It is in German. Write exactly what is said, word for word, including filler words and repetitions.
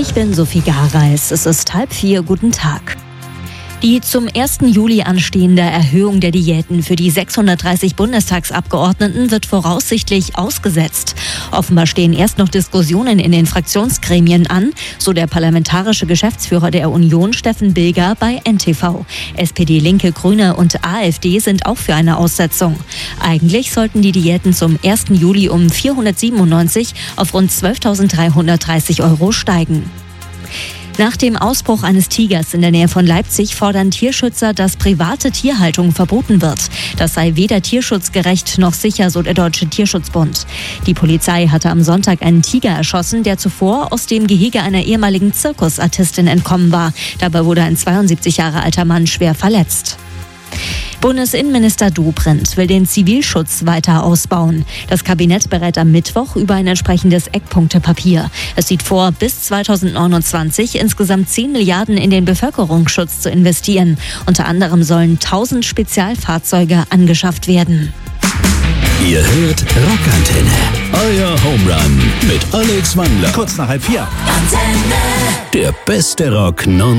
Ich bin Sophie Gareis. Es ist halb vier. Guten Tag. Die zum ersten Juli anstehende Erhöhung der Diäten für die sechshundertdreißig Bundestagsabgeordneten wird voraussichtlich ausgesetzt. Offenbar stehen erst noch Diskussionen in den Fraktionsgremien an, so der parlamentarische Geschäftsführer der Union Steffen Bilger bei N T V. S P D, Linke, Grüne und AfD sind auch für eine Aussetzung. Eigentlich sollten die Diäten zum ersten Juli um vierhundertsiebenundneunzig auf rund zwölftausenddreihundertdreißig Euro steigen. Nach dem Ausbruch eines Tigers in der Nähe von Leipzig fordern Tierschützer, dass private Tierhaltung verboten wird. Das sei weder tierschutzgerecht noch sicher, so der Deutsche Tierschutzbund. Die Polizei hatte am Sonntag einen Tiger erschossen, der zuvor aus dem Gehege einer ehemaligen Zirkusartistin entkommen war. Dabei wurde ein zweiundsiebzig Jahre alter Mann schwer verletzt. Bundesinnenminister Dobrindt will den Zivilschutz weiter ausbauen. Das Kabinett berät am Mittwoch über ein entsprechendes Eckpunktepapier. Es sieht vor, bis zweitausendneunundzwanzig insgesamt zehn Milliarden in den Bevölkerungsschutz zu investieren. Unter anderem sollen tausend Spezialfahrzeuge angeschafft werden. Ihr hört Rockantenne, euer Home Run mit Alex Wandler. Kurz nach halb vier. Der beste Rock non